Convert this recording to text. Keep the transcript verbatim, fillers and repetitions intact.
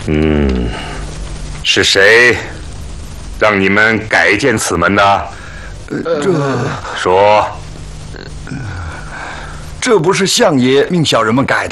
嗯，是谁让你们改建此门的？ 呃，这说， 这不是相爷命小人们改的。